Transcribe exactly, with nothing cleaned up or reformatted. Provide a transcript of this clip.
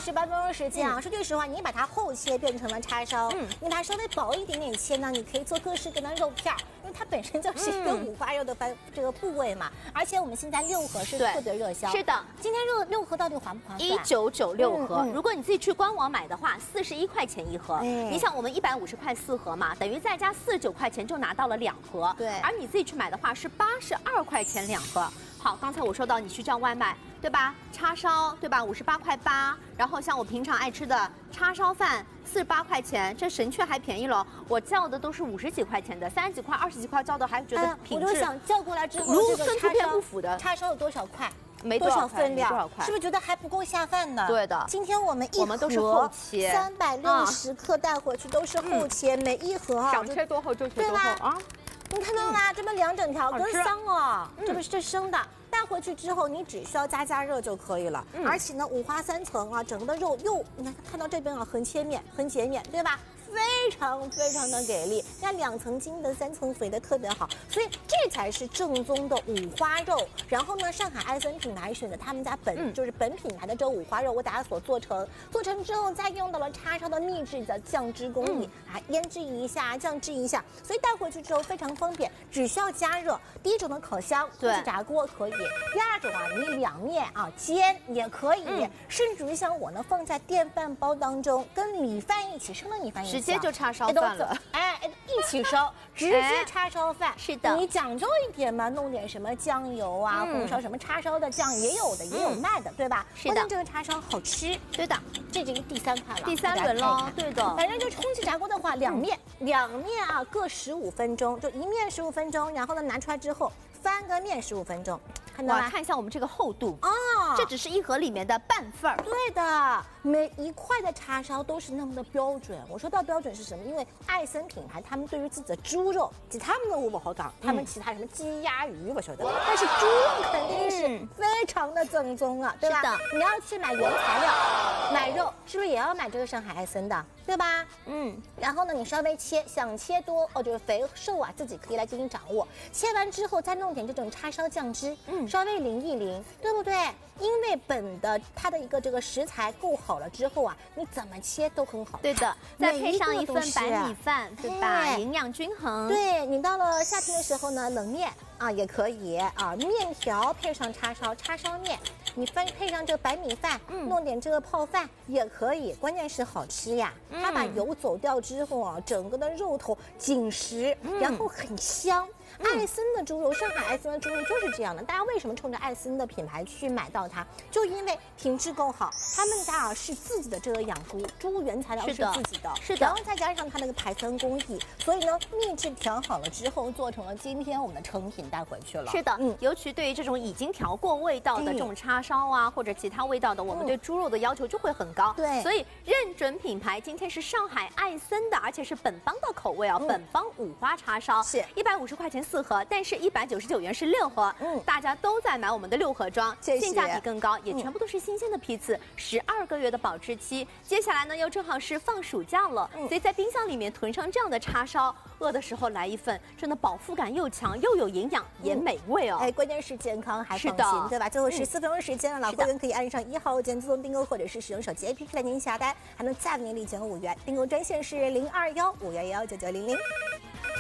十八分钟时间啊。说句实话，你把它厚切变成了叉烧，嗯，你把它稍微薄一点点切呢，你可以做各式各样的肉片儿，因为它本身就是一个五花肉的番这个部位嘛。而且我们现在六盒是特别热销， 是的。今天六六盒到底划不划算？一九九六盒，如果你自己去官网买的话，四十一块钱一盒。你想，我们一百五十块四盒嘛，等于再加四十九块钱就拿到了两盒。对，而你自己去买的话是八十二块钱两盒。好，刚才我说到你去叫外卖，对吧？叉烧，对吧？五十八块八。然后像我平常爱吃的叉烧饭，四十八块钱，这神雀还便宜了。我叫的都是五十几块钱的，三十几块、二十几块叫的还觉得品质。我就想叫过来之后， 如跟图片不符的。 叉烧有多少块？ 没多少分量， 多少块？ 是不是觉得还不够下饭呢？ 对的。 今天我们一盒我们都是厚切， 三百六十克带回去都是厚切，每一盒啊， 想切多厚就切多厚啊。 你看到吗？这么两整条，跟香哦，这个是生的。带回去之后，你只需要加加热就可以了。而且呢，五花三层啊，整个的肉又你看看到这边啊，横切面、横截面，对吧？非常非常的给力，那两层筋的，三层肥的特别好，所以这才是正宗的五花肉。然后呢，上海爱森品牌选择他们家本、嗯、就是本品牌的这五花肉，为大家所做成，做成之后再用到了叉烧的秘制的酱汁工艺、嗯、啊，腌制一下，酱汁一下，所以带回去之后非常方便，只需要加热。第一种的烤箱、空气炸锅可以，第二种啊，你两面啊煎也可以，嗯、甚至于像我呢，放在电饭煲当中，跟米饭一起生的米饭一起。 直接就叉烧饭了， 哎，一起烧，直接叉烧饭。 是的， 你讲究一点嘛，弄点什么酱油啊，红烧什么叉烧的酱也有的，也有卖的，对吧？ 是的， 这个叉烧好吃。 对的， 这已经第三款了， 第三轮喽。对的， 反正就是空气炸锅的话，两面两面啊各十五分钟，就一面十五分钟，然后呢拿出来之后翻个面十五分钟。看到吗？ 看一下我们这个厚度啊，这只是一盒里面的半份儿。 对的，每一块的叉烧都是那么的标准。我说到标准是什么？因为爱森品牌他们对于自己的猪肉，其他们的我不好讲，他们其他什么鸡鸭鱼我晓得，但是猪肉肯定是非常的正宗啊，对吧？是的，你要去买原材料，买肉是不是也要买这个上海爱森的？对吧？嗯，然后呢，你稍微切，想切多哦，就是肥瘦啊，自己可以来进行掌握。切完之后再弄点这种叉烧酱汁，嗯，稍微淋一淋，对不对？因为本的它的一个这个食材够好了之后啊，你怎么切都很好。 对的，再配上一份白米饭，对吧？营养均衡。 对，你到了夏天的时候呢，冷面啊也可以啊，面条配上叉烧，叉烧面。你翻配上这个白米饭，嗯，弄点这个泡饭也可以，关键是好吃呀。嗯、它把油走掉之后啊，整个的肉头紧实，嗯、然后很香。嗯、爱森的猪肉，上海爱森的猪肉就是这样的。大家为什么冲着爱森的品牌去买到它？就因为品质够好，他们家啊是自己的这个养猪，猪原材料是自己的， 是的， 然后再加上它那个排酸工艺，所以呢秘制调好了之后，做成了今天我们的成品带回去了。 是的，嗯，尤其对于这种已经调过味道的这种叉烧啊，或者其他味道的，我们对猪肉的要求就会很高。对，所以认准品牌今天是上海爱森的，而且是本帮的口味啊，嗯、本帮五花叉烧是一百五十块钱四盒，但是一百九十九元是六盒。嗯，大家都在买我们的六盒装，性价比更高，也全部都是新鲜的批次，十二个月的保质期。接下来呢，又正好是放暑假了，嗯、所以在冰箱里面囤上这样的叉烧，饿的时候来一份，真的饱腹感又强，又有营养，也美味哦。哎，关键是健康还放心，对吧？最后十四分钟时间了，老会员可以按上一号键自动订购，或者是使用手机 A P P 来您下单，还能再为您立减五元。订购专线是零二幺五幺幺九九零零。